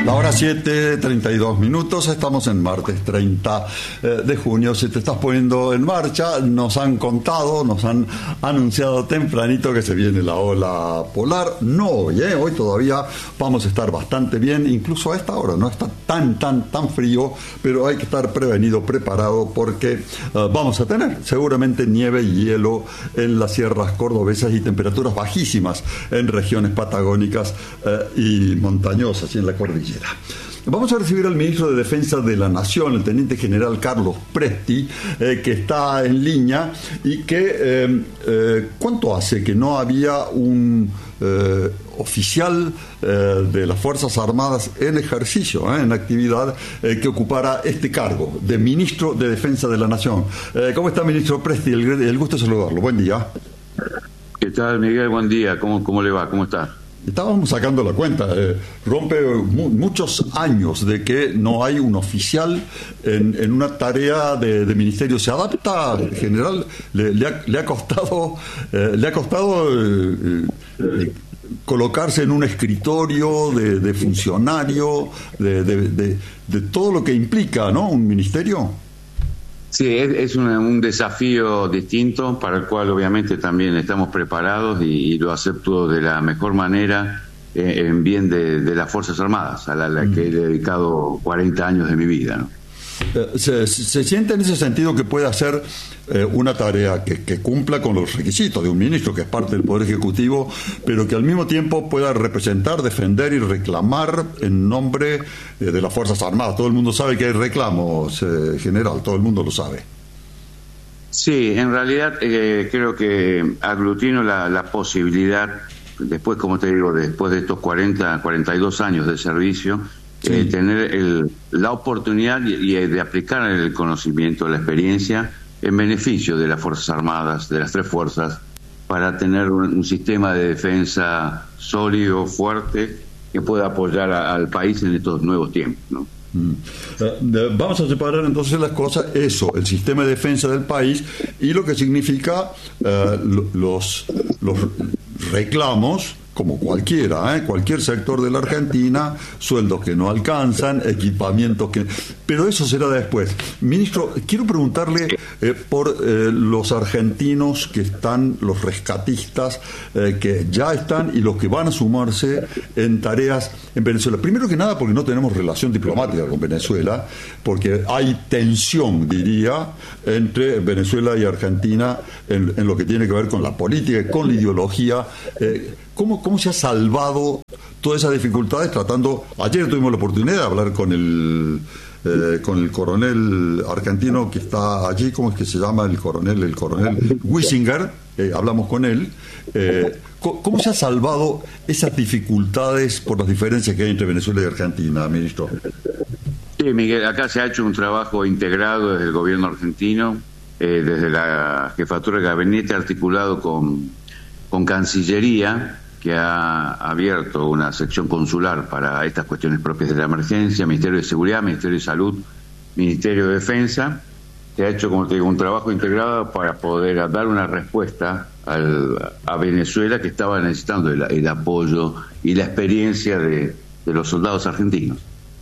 La hora 7:32, estamos en martes 30 de junio. Si te estás poniendo en marcha, nos han contado, nos han anunciado tempranito que se viene la ola polar. No hoy, hoy todavía vamos a estar bastante bien, incluso a esta hora no está tan frío, pero hay que estar prevenido, preparado, porque vamos a tener seguramente nieve y hielo en las sierras cordobesas y temperaturas bajísimas en regiones patagónicas y montañosas y en la cordillera. Vamos a recibir al ministro de Defensa de la Nación, el teniente general Carlos Presti, que está en línea y que ¿cuánto hace que no había un oficial de las Fuerzas Armadas en ejercicio, en actividad, que ocupara este cargo de ministro de Defensa de la Nación? ¿Cómo está, ministro Presti? El gusto de saludarlo. Buen día. ¿Qué tal, Miguel? Buen día. ¿Cómo le va? ¿Cómo está? Estábamos sacando la cuenta, rompe muchos años de que no hay un oficial en una tarea de ministerio. ¿Se adapta, general? ¿Le ha costado colocarse en un escritorio de funcionario, de todo lo que implica, ¿no?, un ministerio? Sí, es un desafío distinto para el cual obviamente también estamos preparados y lo acepto de la mejor manera en bien de las Fuerzas Armadas, a la que he dedicado 40 años de mi vida, ¿no? ¿Se siente en ese sentido que puede hacer una tarea que cumpla con los requisitos de un ministro, que es parte del Poder Ejecutivo, pero que al mismo tiempo pueda representar, defender y reclamar en nombre de las Fuerzas Armadas? Todo el mundo sabe que hay reclamos, general, todo el mundo lo sabe. Sí, en realidad creo que aglutino la posibilidad, después, como te digo, después de estos 42 años de servicio, sí, tener la oportunidad y de aplicar el conocimiento, la experiencia en beneficio de las Fuerzas Armadas, de las tres fuerzas, para tener un sistema de defensa sólido, fuerte, que pueda apoyar al país en estos nuevos tiempos, ¿no? Vamos a separar entonces las cosas, eso, el sistema de defensa del país y lo que significa los reclamos, como cualquiera, cualquier sector de la Argentina, sueldos que no alcanzan, equipamientos que... Pero eso será después. Ministro, quiero preguntarle por los argentinos que están, los rescatistas que ya están y los que van a sumarse en tareas en Venezuela. Primero que nada, porque no tenemos relación diplomática con Venezuela, porque hay tensión, diría, entre Venezuela y Argentina en lo que tiene que ver con la política y con la ideología. ¿Cómo se ha salvado todas esas dificultades tratando? Ayer tuvimos la oportunidad de hablar con el coronel argentino que está allí. ¿Cómo es que se llama el coronel? El coronel Wissinger. Hablamos con él. ¿Cómo se ha salvado esas dificultades por las diferencias que hay entre Venezuela y Argentina, ministro? Sí, Miguel, acá se ha hecho un trabajo integrado desde el gobierno argentino, desde la jefatura de gabinete, articulado con Cancillería, que ha abierto una sección consular para estas cuestiones propias de la emergencia, Ministerio de Seguridad, Ministerio de Salud, Ministerio de Defensa. Se ha hecho, como te digo, un trabajo integrado para poder dar una respuesta a Venezuela, que estaba necesitando el apoyo y la experiencia de los soldados argentinos.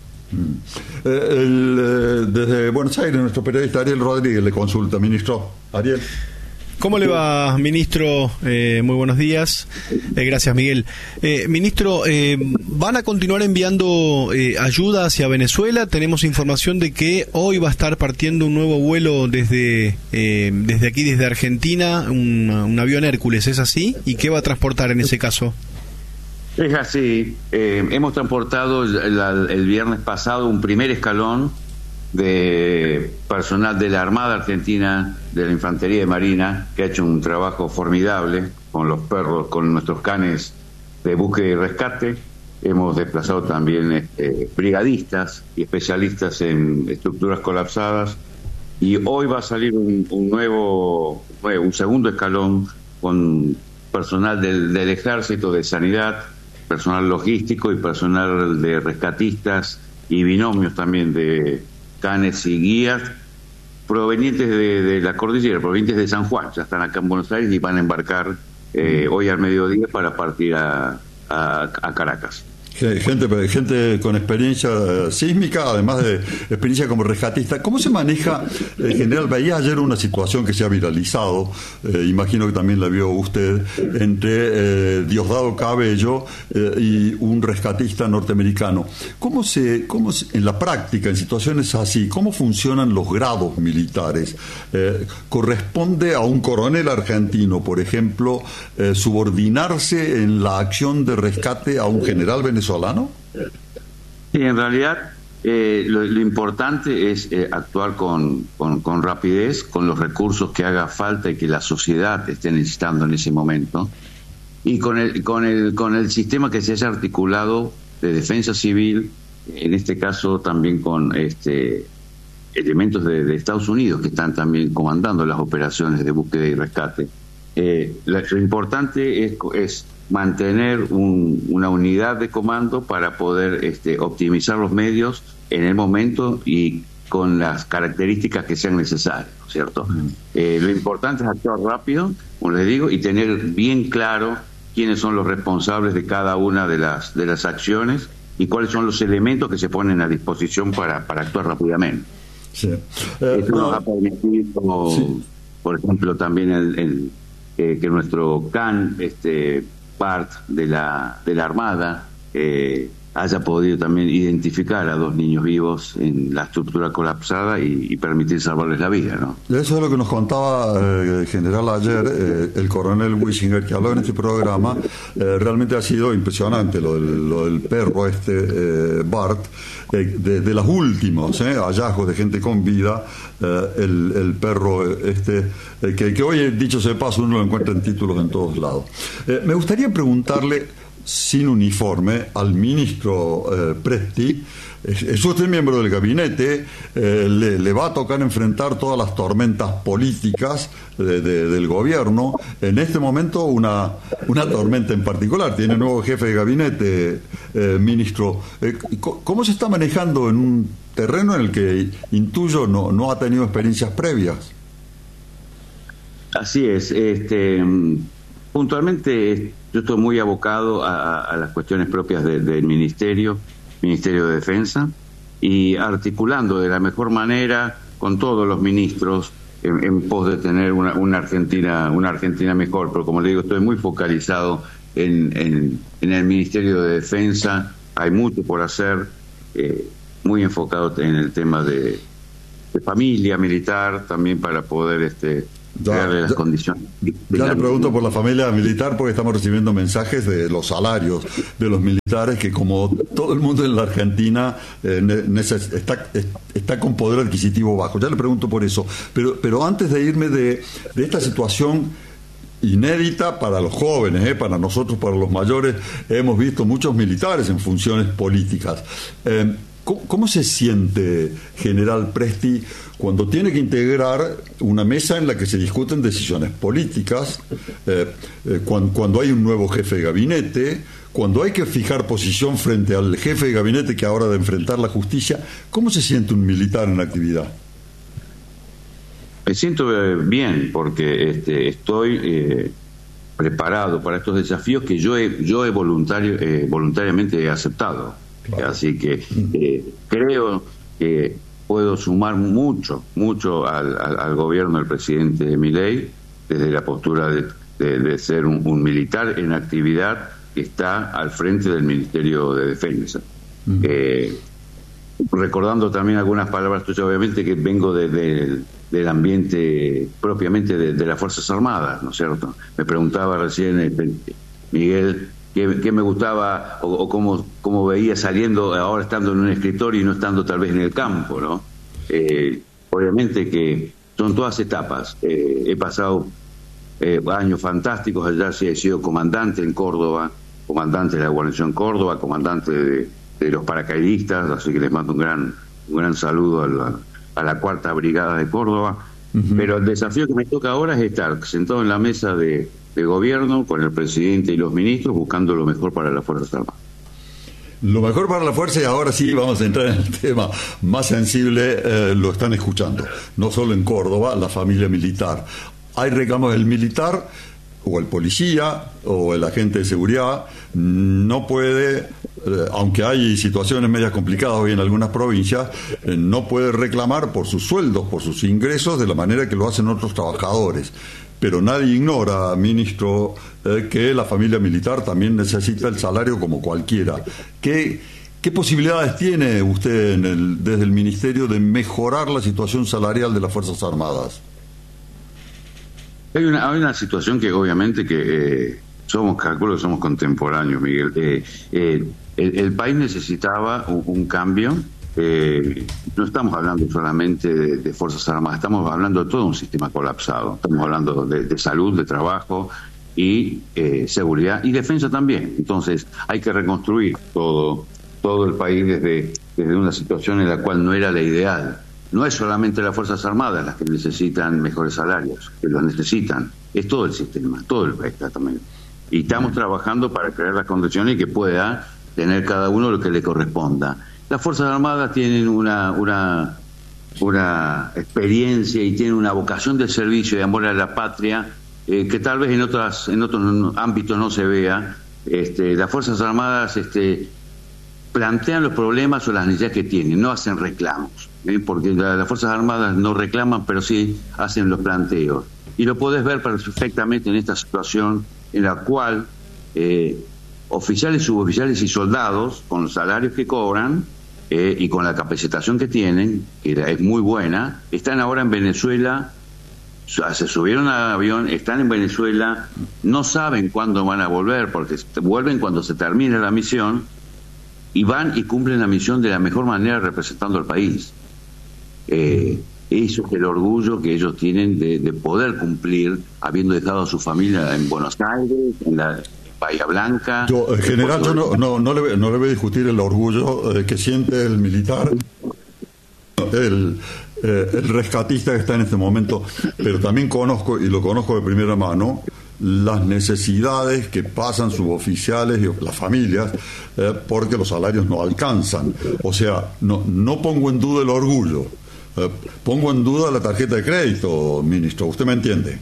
Desde Buenos Aires, nuestro periodista Ariel Rodríguez le consulta, ministro. Ariel. ¿Cómo le va, ministro? Muy buenos días. Gracias, Miguel. Ministro, ¿van a continuar enviando ayuda hacia Venezuela? Tenemos información de que hoy va a estar partiendo un nuevo vuelo desde aquí, desde Argentina, un avión Hércules, ¿es así? ¿Y qué va a transportar en ese caso? Es así. Hemos transportado el viernes pasado un primer escalón de personal de la Armada Argentina, de la Infantería de Marina, que ha hecho un trabajo formidable con los perros, con nuestros canes de búsqueda y rescate. Hemos desplazado también brigadistas y especialistas en estructuras colapsadas, y hoy va a salir un segundo escalón con personal del Ejército, de Sanidad, personal logístico y personal de rescatistas y binomios también de canes y guías provenientes de la cordillera, provenientes de San Juan. Ya están acá en Buenos Aires y van a embarcar hoy al mediodía para partir a Caracas. Gente con experiencia sísmica, además de experiencia como rescatista. ¿Cómo se maneja, general? Veía ayer una situación que se ha viralizado, imagino que también la vio usted, entre Diosdado Cabello y un rescatista norteamericano. ¿Cómo en la práctica, en situaciones así, cómo funcionan los grados militares? ¿Corresponde a un coronel argentino, por ejemplo, subordinarse en la acción de rescate a un general venezolano? Sí, en realidad lo importante es actuar con rapidez, con los recursos que haga falta y que la sociedad esté necesitando en ese momento, y con el sistema que se haya articulado de defensa civil, en este caso también con elementos de Estados Unidos que están también comandando las operaciones de búsqueda y rescate. Lo importante es mantener una unidad de comando para poder optimizar los medios en el momento y con las características que sean necesarias, ¿no es cierto? Lo importante es actuar rápido, como les digo, y tener bien claro quiénes son los responsables de cada una de las acciones y cuáles son los elementos que se ponen a disposición para actuar rápidamente. Sí. Esto nos ha permitido, sí, por ejemplo, también que nuestro CAN, part de la Armada, haya podido también identificar a 2 niños vivos en la estructura colapsada y permitir salvarles la vida, ¿no? Eso es lo que nos contaba general ayer, el coronel Wiesinger, que habló en este programa. Realmente ha sido impresionante lo del perro Bart, de los últimos hallazgos de gente con vida, el perro que hoy, dicho sea de paso, uno lo encuentra en títulos en todos lados. Me gustaría preguntarle, sin uniforme, al ministro Presti. Es usted miembro del gabinete, le va a tocar enfrentar todas las tormentas políticas del gobierno. En este momento una tormenta en particular. Tiene nuevo jefe de gabinete, ministro. ¿Cómo se está manejando en un terreno en el que intuyo no ha tenido experiencias previas? Así es. Puntualmente yo estoy muy abocado a las cuestiones propias del Ministerio de Defensa, y articulando de la mejor manera con todos los ministros en pos de tener una Argentina mejor. Pero como le digo, estoy muy focalizado en el Ministerio de Defensa. Hay mucho por hacer, muy enfocado en el tema de familia militar también, para poder darle las condiciones. Ya le pregunto por la familia militar, porque estamos recibiendo mensajes de los salarios de los militares, que como todo el mundo en la Argentina está con poder adquisitivo bajo. Ya le pregunto por eso, pero antes de irme de esta situación inédita para los jóvenes, para nosotros, para los mayores, hemos visto muchos militares en funciones políticas. ¿Cómo se siente, general Presti, cuando tiene que integrar una mesa en la que se discuten decisiones políticas, cuando hay un nuevo jefe de gabinete, cuando hay que fijar posición frente al jefe de gabinete que ahora ha de enfrentar la justicia? ¿Cómo se siente un militar en actividad? Me siento bien, porque estoy preparado para estos desafíos que yo he voluntariamente he aceptado. Claro. Así que creo que puedo sumar mucho al gobierno del presidente Milei, desde la postura de ser un militar en actividad que está al frente del Ministerio de Defensa. Recordando también algunas palabras tuyas, obviamente, que vengo del ambiente propiamente de las Fuerzas Armadas, ¿no es cierto? Me preguntaba recién Miguel qué me gustaba o cómo veía saliendo, ahora estando en un escritorio y no estando tal vez en el campo, ¿no? Obviamente que son todas etapas. He pasado años fantásticos. Allá sí he sido comandante en Córdoba, comandante de la guarnición Córdoba, comandante de los paracaidistas, así que les mando un gran saludo a la 4ª Brigada de Córdoba. Pero el desafío que me toca ahora es estar sentado en la mesa de gobierno con el presidente y los ministros, buscando lo mejor para las Fuerzas Armadas. Lo mejor para la fuerza, y ahora sí vamos a entrar en el tema más sensible. Lo están escuchando, no solo en Córdoba, la familia militar. Hay reclamos del militar, o el policía o el agente de seguridad no puede, aunque hay situaciones medias complicadas hoy en algunas provincias, no puede reclamar por sus sueldos, por sus ingresos, de la manera que lo hacen otros trabajadores. Pero nadie ignora, ministro, que la familia militar también necesita el salario como cualquiera. ¿Qué posibilidades tiene usted desde el Ministerio de mejorar la situación salarial de las Fuerzas Armadas? Hay una situación que obviamente que calculo que somos contemporáneos, Miguel. El país necesitaba un cambio. No estamos hablando solamente de Fuerzas Armadas, estamos hablando de todo un sistema colapsado. Estamos hablando de salud, de trabajo y seguridad y defensa también. Entonces hay que reconstruir todo el país desde una situación en la cual no era la ideal. No es solamente las Fuerzas Armadas las que necesitan mejores salarios, que los necesitan, es todo el sistema, todo el país también. Y estamos trabajando para crear las condiciones y que pueda tener cada uno lo que le corresponda. Las Fuerzas Armadas tienen una experiencia y tienen una vocación de servicio y de amor a la patria que tal vez en otros ámbitos no se vea. Las Fuerzas Armadas plantean los problemas o las necesidades que tienen, no hacen reclamos, porque las Fuerzas Armadas no reclaman, pero sí hacen los planteos. Y lo podés ver perfectamente en esta situación en la cual oficiales, suboficiales y soldados, con los salarios que cobran y con la capacitación que tienen, que es muy buena, están ahora en Venezuela, se subieron al avión, están en Venezuela, no saben cuándo van a volver, porque vuelven cuando se termine la misión, y van y cumplen la misión de la mejor manera representando al país. Eso es el orgullo que ellos tienen de poder cumplir, habiendo dejado a su familia en Buenos Aires, en la Bahía Blanca. General, yo no le voy a discutir el orgullo que siente el militar, el rescatista que está en este momento, pero también conozco, y lo conozco de primera mano, las necesidades que pasan suboficiales y las familias porque los salarios no alcanzan. O sea, no pongo en duda el orgullo, pongo en duda la tarjeta de crédito, ministro. ¿Usted me entiende?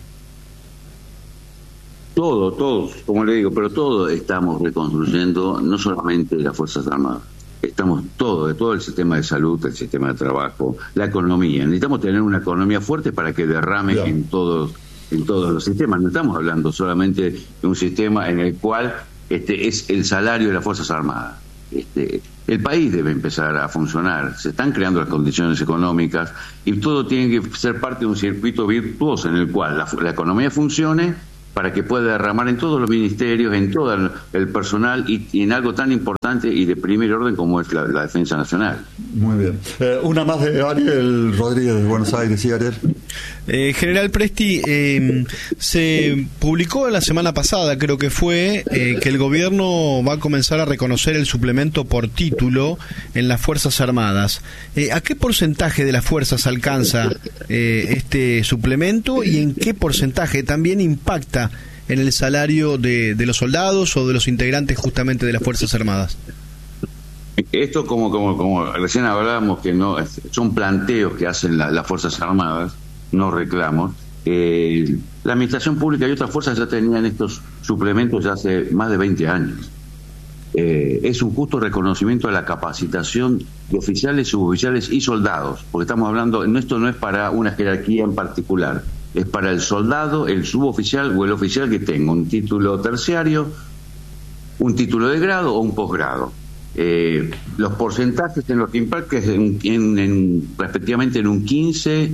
Todos, como le digo, pero todos estamos reconstruyendo, no solamente las Fuerzas Armadas, estamos de todo el sistema de salud, el sistema de trabajo, la economía. Necesitamos tener una economía fuerte para que derrame en todos los sistemas. No estamos hablando solamente de un sistema en el cual es el salario de las Fuerzas Armadas. El país debe empezar a funcionar, se están creando las condiciones económicas y todo tiene que ser parte de un circuito virtuoso en el cual la economía funcione para que pueda derramar en todos los ministerios, en todo el personal y en algo tan importante y de primer orden como es la defensa nacional. Muy bien. Una más de Ariel Rodríguez de Buenos Aires. ¿Sí, Ariel? General Presti, se publicó la semana pasada, creo que fue, que el gobierno va a comenzar a reconocer el suplemento por título en las Fuerzas Armadas. ¿A qué porcentaje de las fuerzas alcanza este suplemento y en qué porcentaje también impacta en el salario de los soldados o de los integrantes justamente de las Fuerzas Armadas? Esto, como recién hablábamos, que no son planteos que hacen las Fuerzas Armadas, no reclamos. La Administración Pública y otras fuerzas ya tenían estos suplementos ya hace más de 20 años. Es un justo reconocimiento a la capacitación de oficiales, suboficiales y soldados, porque estamos hablando, esto no es para una jerarquía en particular, es para el soldado, el suboficial o el oficial que tenga un título terciario, un título de grado o un posgrado. Los porcentajes en los que impacta es respectivamente en un 15,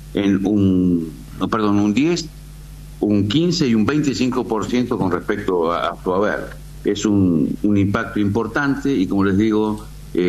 un 10, un 15 y un 25% con respecto a su haber. Es un impacto importante y, como les digo,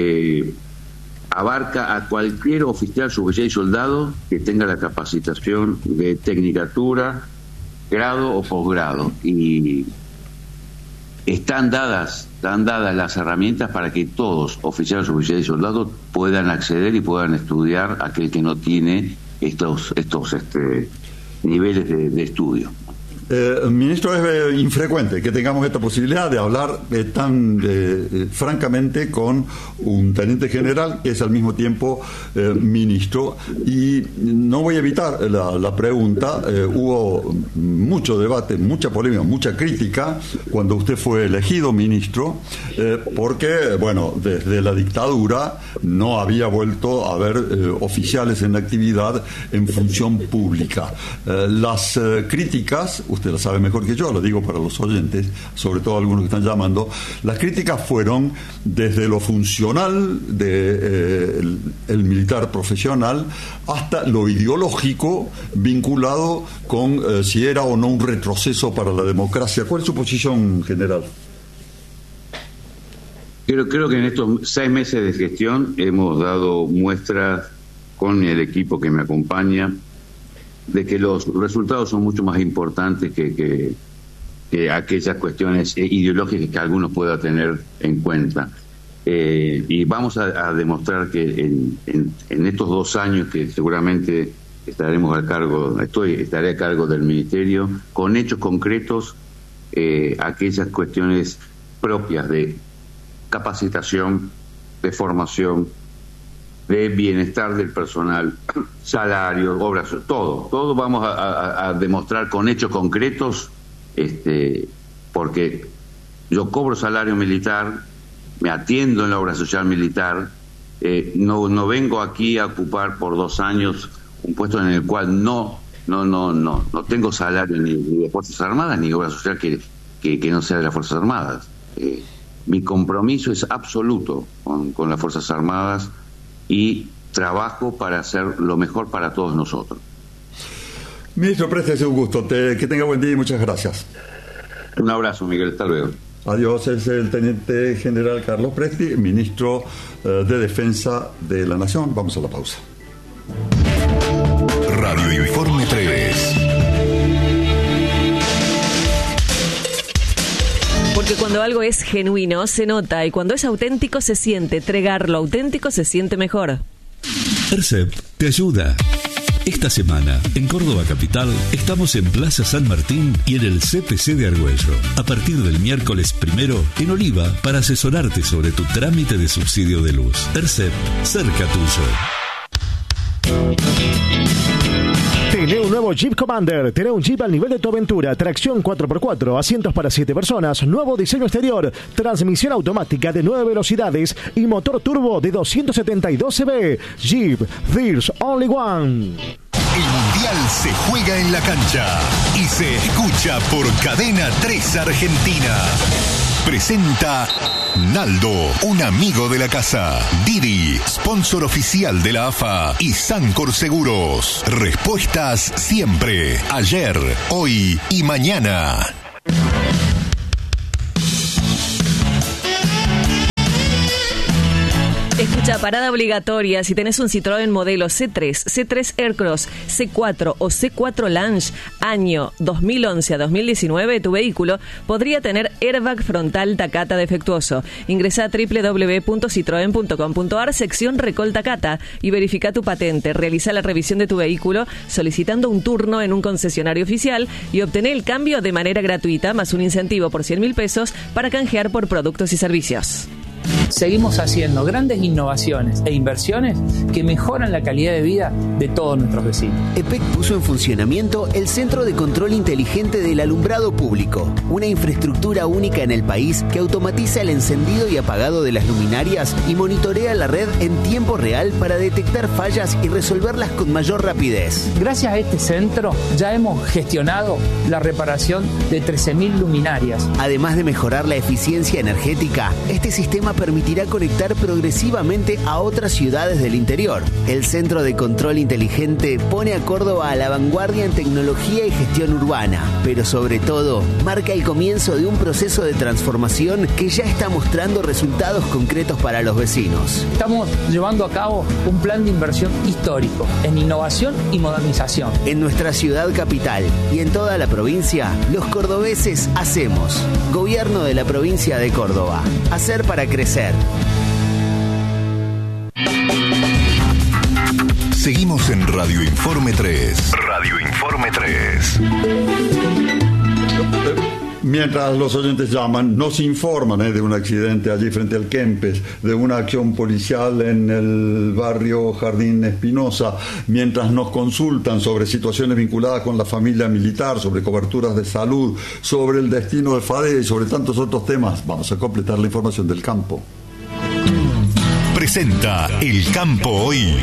abarca a cualquier oficial, suboficial y soldado que tenga la capacitación de tecnicatura, grado o posgrado. Y están dadas las herramientas para que todos, oficiales, suboficiales y soldados, puedan acceder y puedan estudiar aquel que no tiene estos niveles de estudio. Ministro, es infrecuente que tengamos esta posibilidad de hablar tan francamente con un teniente general que es al mismo tiempo ministro. Y no voy a evitar la pregunta. Hubo mucho debate, mucha polémica, mucha crítica cuando usted fue elegido ministro, porque, bueno, desde la dictadura no había vuelto a haber oficiales en actividad en función pública. Las críticas, usted lo sabe mejor que yo, lo digo para los oyentes, sobre todo algunos que están llamando, las críticas fueron desde lo funcional del militar profesional hasta lo ideológico vinculado con si era o no un retroceso para la democracia. ¿Cuál es su posición general? Creo que en estos 6 meses de gestión hemos dado muestras con el equipo que me acompaña de que los resultados son mucho más importantes que aquellas cuestiones ideológicas que algunos puedan tener en cuenta. Y vamos a demostrar que en estos 2 años que seguramente estaré a cargo del Ministerio, con hechos concretos, aquellas cuestiones propias de capacitación, de formación, de bienestar del personal, salario, obras, todo vamos a demostrar con hechos concretos, porque yo cobro salario militar, me atiendo en la obra social militar, no vengo aquí a ocupar por 2 años un puesto en el cual no tengo salario ni de Fuerzas Armadas ni de obra social que no sea de las Fuerzas Armadas. Mi compromiso es absoluto con las Fuerzas Armadas y trabajo para hacer lo mejor para todos nosotros. Ministro Presti, es un gusto. Que tenga buen día y muchas gracias. Un abrazo, Miguel. Hasta luego. Adiós. Es el teniente general Carlos Presti, ministro de Defensa de la Nación. Vamos a la pausa. Radio Informe 3. Porque cuando algo es genuino, se nota, y cuando es auténtico, se siente. Tregar lo auténtico se siente mejor. ERCEP te ayuda. Esta semana, en Córdoba Capital, estamos en Plaza San Martín y en el CPC de Argüello. A partir del miércoles 1 en Oliva, para asesorarte sobre tu trámite de subsidio de luz. ERCEP, cerca tuyo. Tené un nuevo Jeep Commander, tené un Jeep al nivel de tu aventura, tracción 4x4, asientos para 7 personas, nuevo diseño exterior, transmisión automática de 9 velocidades y motor turbo de 272 cb. Jeep, there's only one. El Mundial se juega en la cancha y se escucha por Cadena 3 Argentina. Presenta Naldo, un amigo de la casa. Didi, sponsor oficial de la AFA y Sancor Seguros. Respuestas siempre, ayer, hoy y mañana. Escucha, parada obligatoria. Si tenés un Citroën modelo C3, C3 Aircross, C4 o C4 Lounge, año 2011 a 2019, tu vehículo podría tener airbag frontal Takata defectuoso. Ingresá a www.citroen.com.ar, sección Recol Takata, y verifica tu patente. Realiza la revisión de tu vehículo solicitando un turno en un concesionario oficial y obtener el cambio de manera gratuita, más un incentivo por 100.000 pesos para canjear por productos y servicios. Seguimos haciendo grandes innovaciones e inversiones que mejoran la calidad de vida de todos nuestros vecinos. EPEC puso en funcionamiento el Centro de Control Inteligente del Alumbrado Público, una infraestructura única en el país que automatiza el encendido y apagado de las luminarias y monitorea la red en tiempo real para detectar fallas y resolverlas con mayor rapidez. Gracias a este centro ya hemos gestionado la reparación de 13.000 luminarias. Además de mejorar la eficiencia energética, este sistema permitirá conectar progresivamente a otras ciudades del interior. El Centro de Control Inteligente pone a Córdoba a la vanguardia en tecnología y gestión urbana, pero sobre todo marca el comienzo de un proceso de transformación que ya está mostrando resultados concretos para los vecinos. Estamos llevando a cabo un plan de inversión histórico en innovación y modernización. En nuestra ciudad capital y en toda la provincia, los cordobeses hacemos. Gobierno de la provincia de Córdoba. Hacer para crecer. Seguimos en Radio Informe 3. Radio Informe 3. Mientras los oyentes llaman, nos informan de un accidente allí frente al Kempes, de una acción policial en el barrio Jardín Espinosa, mientras nos consultan sobre situaciones vinculadas con la familia militar, sobre coberturas de salud, sobre el destino de FADE y sobre tantos otros temas. Vamos a completar la información del campo. Presenta El Campo Hoy.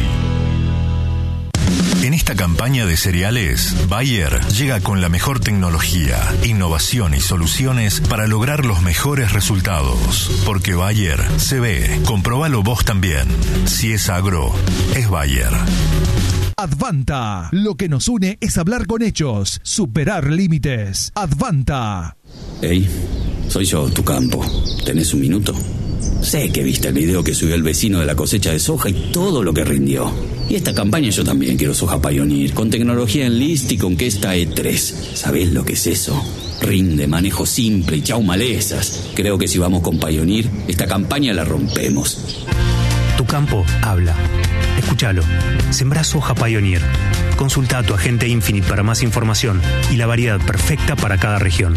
En esta campaña de cereales, Bayer llega con la mejor tecnología, innovación y soluciones para lograr los mejores resultados. Porque Bayer se ve. Comprobalo vos también. Si es agro, es Bayer. Advanta. Lo que nos une es hablar con hechos, superar límites. Advanta. Hey, soy yo, tu campo. ¿Tenés un minuto? Sé que viste el video que subió el vecino de la cosecha de soja y todo lo que rindió. Y esta campaña yo también quiero soja Pioneer, con tecnología Enlist y con Questa E3. ¿Sabés lo que es eso? Rinde, manejo simple y chau malezas. Creo que si vamos con Pioneer, esta campaña la rompemos. Tu campo habla. Escúchalo. Sembrá soja Pioneer. Consulta a tu agente Infinite para más información y la variedad perfecta para cada región.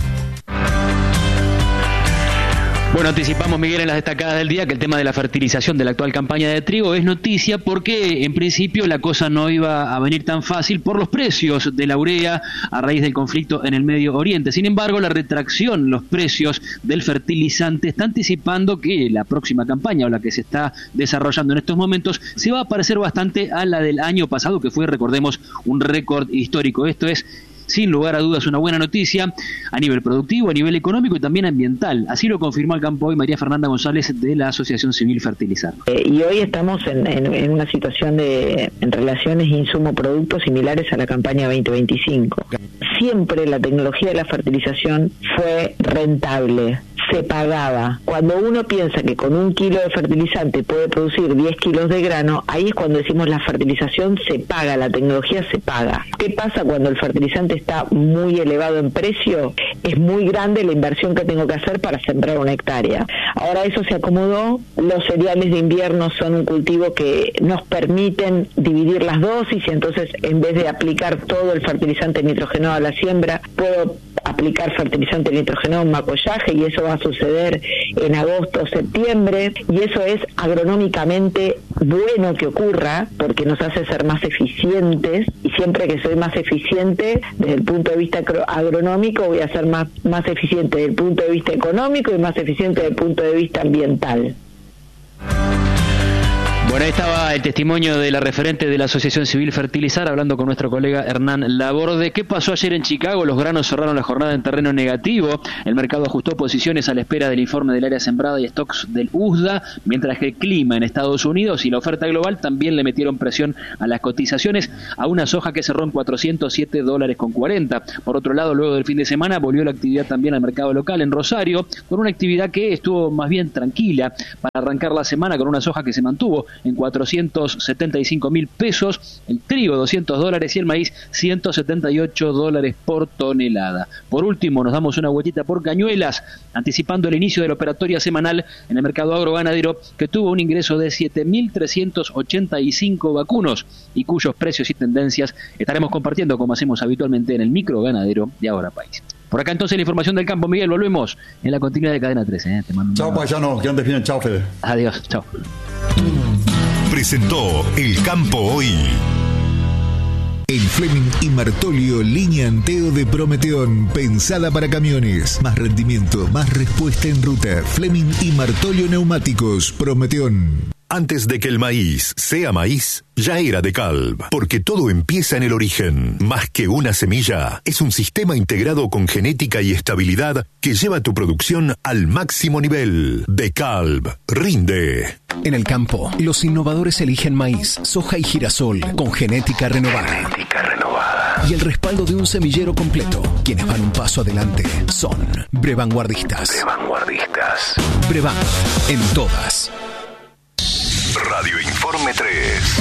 Bueno, anticipamos, Miguel, en las destacadas del día que el tema de la fertilización de la actual campaña de trigo es noticia porque en principio la cosa no iba a venir tan fácil por los precios de la urea a raíz del conflicto en el Medio Oriente. Sin embargo, la retracción, los precios del fertilizante está anticipando que la próxima campaña o la que se está desarrollando en estos momentos se va a parecer bastante a la del año pasado, que fue, recordemos, un récord histórico. Esto es, sin lugar a dudas, una buena noticia a nivel productivo, a nivel económico y también ambiental. Así lo confirmó al campo hoy María Fernanda González de la Asociación Civil Fertilizar. Y hoy estamos en una situación en relaciones insumo-productos similares a la campaña 2025. Siempre la tecnología de la fertilización fue rentable, se pagaba. Cuando uno piensa que con 1 kilo de fertilizante puede producir 10 kilos de grano, ahí es cuando decimos la fertilización se paga, la tecnología se paga. ¿Qué pasa cuando el fertilizante está muy elevado en precio? Es muy grande la inversión que tengo que hacer para sembrar 1 hectárea. Ahora eso se acomodó, los cereales de invierno son un cultivo que nos permiten dividir las dosis y entonces en vez de aplicar todo el fertilizante nitrogenado a la siembra, puedo aplicar fertilizante nitrogenado en macollaje y eso va a suceder en agosto o septiembre y eso es agronómicamente bueno que ocurra porque nos hace ser más eficientes y siempre que soy más eficiente desde el punto de vista agronómico voy a ser más eficiente desde el punto de vista económico y más eficiente desde el punto de vista ambiental. Bueno, ahí estaba el testimonio de la referente de la Asociación Civil Fertilizar, hablando con nuestro colega Hernán Laborde. ¿Qué pasó ayer en Chicago? Los granos cerraron la jornada en terreno negativo. El mercado ajustó posiciones a la espera del informe del área sembrada y stocks del USDA, mientras que el clima en Estados Unidos y la oferta global también le metieron presión a las cotizaciones a una soja que cerró en $407.40. Por otro lado, luego del fin de semana volvió la actividad también al mercado local en Rosario, con una actividad que estuvo más bien tranquila para arrancar la semana, con una soja que se mantuvo en $475.000, el trigo $200 y el maíz $178 por tonelada. Por último, nos damos una vueltita por Cañuelas, anticipando el inicio de la operatoria semanal en el mercado agroganadero, que tuvo un ingreso de 7.385 vacunos y cuyos precios y tendencias estaremos compartiendo como hacemos habitualmente en el microganadero de Ahora País. Por acá entonces la información del campo, Miguel, volvemos en la continuidad de Cadena 13. Te mando chao, paisano, que andes bien, chao, Fede. Adiós, chao. Presentó El Campo Hoy. En Fleming y Martolio, línea Anteo de Prometeón, pensada para camiones. Más rendimiento, más respuesta en ruta. Fleming y Martolio Neumáticos, Prometeón. Antes de que el maíz sea maíz, ya era DeKalb, porque todo empieza en el origen. Más que una semilla, es un sistema integrado con genética y estabilidad que lleva tu producción al máximo nivel. DeKalb, rinde. En el campo, los innovadores eligen maíz, soja y girasol con genética renovada. Y el respaldo de un semillero completo. Quienes van un paso adelante son Brevanguardistas. Brevan, en todas. Radio Informe 3.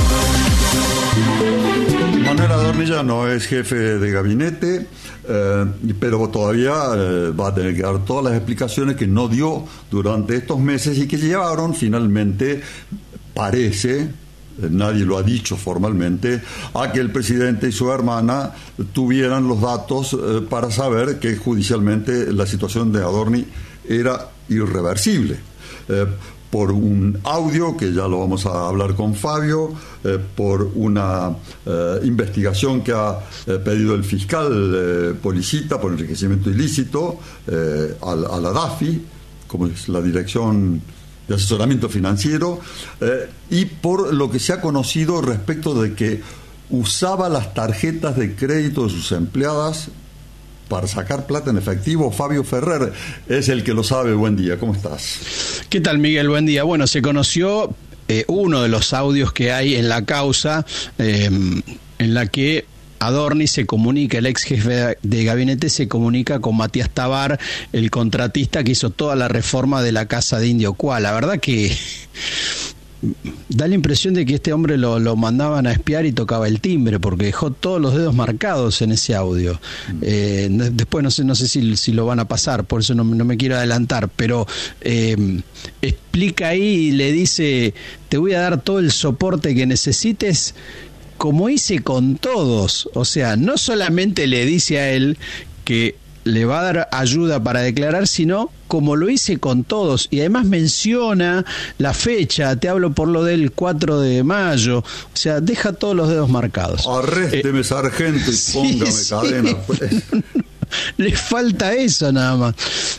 Manuel Adornilla no es jefe de gabinete, pero todavía va a tener que dar todas las explicaciones que no dio durante estos meses y que llevaron finalmente, parece, nadie lo ha dicho formalmente, a que el presidente y su hermana tuvieran los datos para saber que judicialmente la situación de Adorni era irreversible. Por un audio, que ya lo vamos a hablar con Fabio, por una investigación que ha pedido el fiscal Policita por enriquecimiento ilícito a la DAFI, como es la Dirección de Asesoramiento Financiero, y por lo que se ha conocido respecto de que usaba las tarjetas de crédito de sus empleadas para sacar plata en efectivo. Fabio Ferrer es el que lo sabe. Buen día, ¿cómo estás? ¿Qué tal, Miguel? Buen día. Bueno, se conoció uno de los audios que hay en la causa, en la que Adorni se comunica, el ex jefe de gabinete se comunica con Matías Tabar, el contratista que hizo toda la reforma de la casa de Indio Cuá. La verdad que da la impresión de que este hombre lo mandaban a espiar y tocaba el timbre, porque dejó todos los dedos marcados en ese audio. Después no sé si lo van a pasar, por eso no me quiero adelantar, pero explica ahí y le dice: te voy a dar todo el soporte que necesites, como hice con todos. O sea, no solamente le dice a él que le va a dar ayuda para declarar, sino como lo hice con todos. Y además menciona la fecha, te hablo por lo del 4 de mayo. O sea, deja todos los dedos marcados. Arrésteme, sargento, y póngame cadena. Pues. Le falta eso nada más.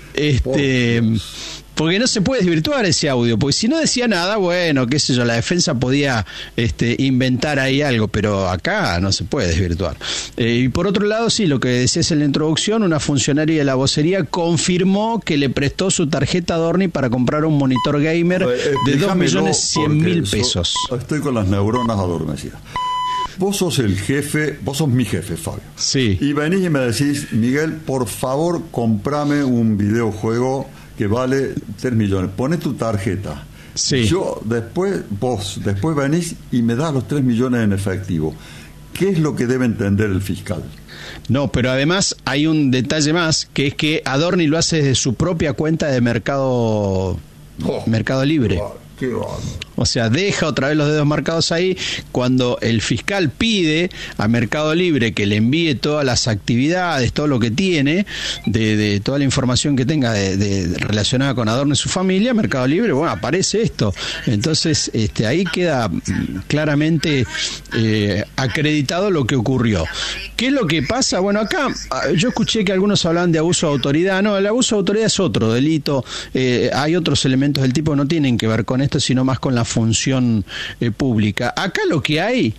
Porque no se puede desvirtuar ese audio, porque si no decía nada, bueno, qué sé yo, la defensa podía inventar ahí algo, pero acá no se puede desvirtuar. Y por otro lado, sí, lo que decías en la introducción, una funcionaria de la vocería confirmó que le prestó su tarjeta Adorni para comprar un monitor gamer de 2.100.000 pesos. Estoy con las neuronas adormecidas. Vos sos el jefe, vos sos mi jefe, Fabio. Sí. Y venís y me decís: Miguel, por favor, comprame un videojuego que vale 3 millones. Poné tu tarjeta. Sí. Vos después venís y me das los 3 millones en efectivo. ¿Qué es lo que debe entender el fiscal? No, pero además hay un detalle más, que es que Adorni lo hace desde su propia cuenta de Mercado Libre. Qué bárbaro. O sea, deja otra vez los dedos marcados ahí. Cuando el fiscal pide a Mercado Libre que le envíe todas las actividades, todo lo que tiene, de toda la información que tenga relacionada con Adorni y su familia, Mercado Libre, bueno, aparece esto. Entonces, ahí queda claramente acreditado lo que ocurrió. ¿Qué es lo que pasa? Bueno, acá yo escuché que algunos hablan de abuso de autoridad. No, el abuso de autoridad es otro delito. Hay otros elementos del tipo que no tienen que ver con esto, sino más con la función pública. Acá lo que hay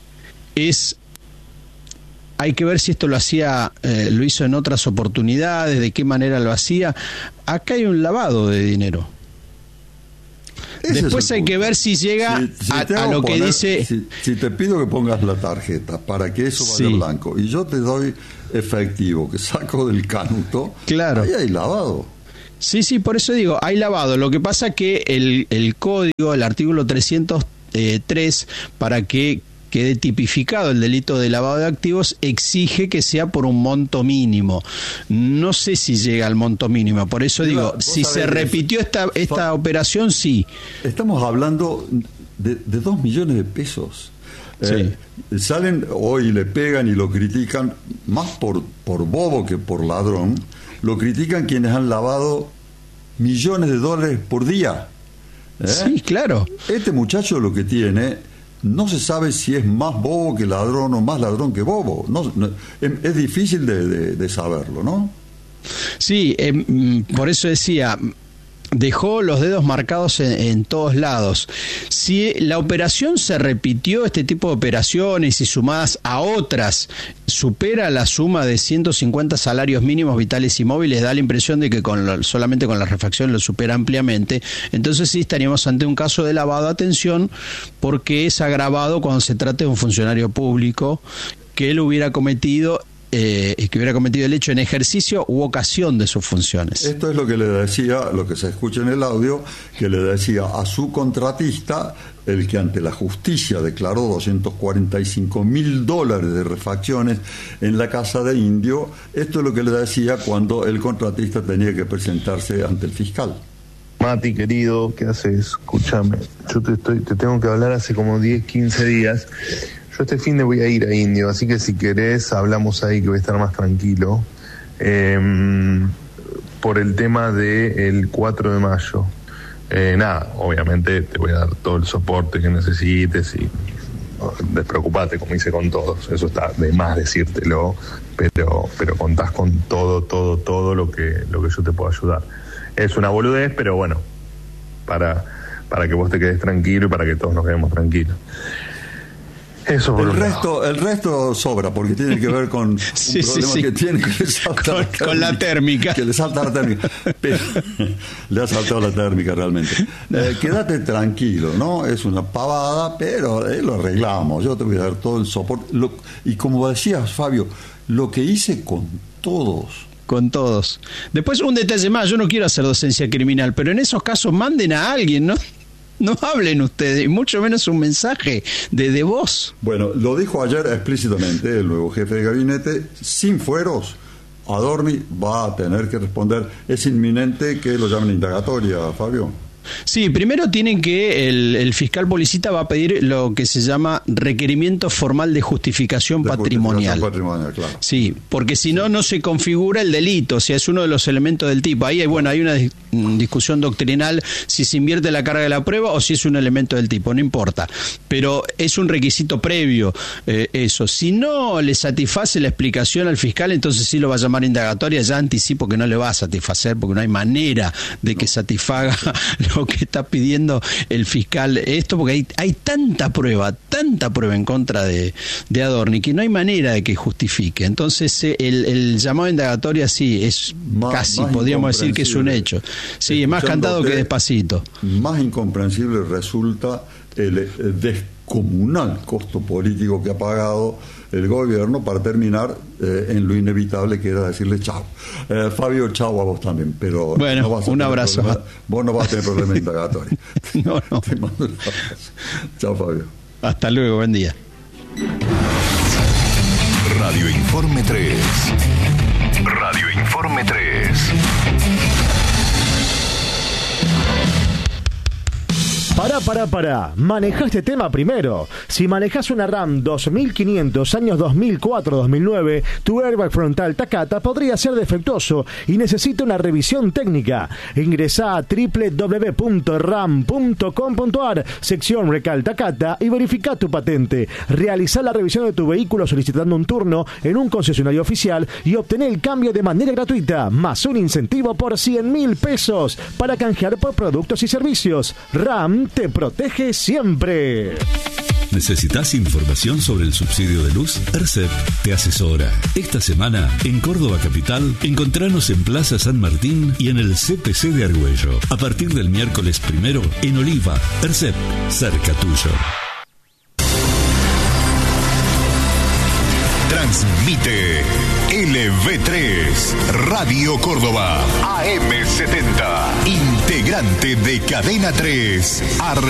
que ver si esto lo hizo en otras oportunidades, de qué manera lo hacía. Acá hay un lavado de dinero. Después hay que ver si llega a lo que dice. Si te pido que pongas la tarjeta para que eso vaya blanco y yo te doy efectivo que saco del canuto, claro, ahí hay lavado. Sí, por eso digo, hay lavado. Lo que pasa que el código, el artículo 303, para que quede tipificado el delito de lavado de activos, exige que sea por un monto mínimo. No sé si llega al monto mínimo, por eso digo, si se repitió esta operación, sí. Estamos hablando de 2 millones de pesos. Salen hoy, le pegan y lo critican, más por bobo que por ladrón. Lo critican quienes han lavado millones de dólares por día. Sí, claro. Este muchacho lo que tiene, no se sabe si es más bobo que ladrón o más ladrón que bobo. Es difícil de saberlo, ¿no? Sí, por eso decía, dejó los dedos marcados en todos lados. Si la operación se repitió, este tipo de operaciones, y sumadas a otras, supera la suma de 150 salarios mínimos vitales y móviles, da la impresión de que solamente con la refacción lo supera ampliamente, entonces sí estaríamos ante un caso de lavado. Atención, porque es agravado cuando se trate de un funcionario público que él hubiera cometido el hecho en ejercicio u ocasión de sus funciones. Esto es lo que le decía, lo que se escucha en el audio, que le decía a su contratista, el que ante la justicia declaró $245.000 de refacciones en la casa de Indio. Esto es lo que le decía cuando el contratista tenía que presentarse ante el fiscal. Mati, querido, ¿qué haces? Escúchame, yo te tengo que hablar hace como 10, 15 días. Yo este fin de voy a ir a Indio, así que si querés hablamos ahí, que voy a estar más tranquilo. Por el tema del 4 de mayo. Nada, obviamente te voy a dar todo el soporte que necesites y despreocupate, como hice con todos. Eso está de más decírtelo, pero contás con todo lo que yo te puedo ayudar. Es una boludez, pero bueno, para que vos te quedes tranquilo y para que todos nos quedemos tranquilos. Eso por el resto sobra, porque tiene que ver con un problema que tiene que le salta con la térmica. Que le salta la térmica. Pero, le ha saltado la térmica realmente. Quédate tranquilo, ¿no? Es una pavada, pero lo arreglamos. Yo te voy a dar todo el soporte. Y como decías, Fabio, lo que hice con todos. Con todos. Después, un detalle más, yo no quiero hacer docencia criminal, pero en esos casos manden a alguien, ¿no? No hablen ustedes, y mucho menos un mensaje de voz. Bueno, lo dijo ayer explícitamente el nuevo jefe de gabinete, sin fueros. Adorni va a tener que responder. Es inminente que lo llamen indagatoria, Fabio. Sí, primero tienen que el fiscal Policita va a pedir lo que se llama requerimiento formal de justificación patrimonial. Claro. Sí, porque si no, no se configura el delito, o sea, es uno de los elementos del tipo. Ahí hay una discusión doctrinal si se invierte la carga de la prueba o si es un elemento del tipo, no importa. Pero es un requisito previo eso. Si no le satisface la explicación al fiscal, entonces sí lo va a llamar indagatoria. Ya anticipo que no le va a satisfacer porque no hay manera de que satisfaga lo que está pidiendo el fiscal esto, porque hay tanta prueba en contra de Adorni que no hay manera de que justifique. Entonces el llamado indagatoria sí es casi, podríamos decir que es un hecho. Sí, es más cantado que despacito. Más incomprensible resulta el descomunal costo político que ha pagado el gobierno para terminar en lo inevitable que era decirle chao. Fabio, chao a vos también, pero bueno, no un abrazo. Vos no vas a tener problema indagatorio. No. Te mando un abrazo. Chao, Fabio. Hasta luego, buen día. Radio Informe 3. Radio Informe 3. Pará. Maneja este tema primero. Si manejas una RAM 2500 años 2004-2009, tu airbag frontal Takata podría ser defectuoso y necesita una revisión técnica. Ingresá a www.ram.com.ar, sección Recal Takata, y verifica tu patente. Realizá la revisión de tu vehículo solicitando un turno en un concesionario oficial y obtener el cambio de manera gratuita, más un incentivo por 100.000 pesos para canjear por productos y servicios. RAM te protege siempre. ¿Necesitas información sobre el subsidio de luz? ERCEP te asesora. Esta semana, en Córdoba Capital, encontranos en Plaza San Martín y en el CPC de Argüello. A partir del miércoles 1 en Oliva. ERCEP, cerca tuyo. Transmite LV3 Radio Córdoba AM70, integrante de Cadena 3.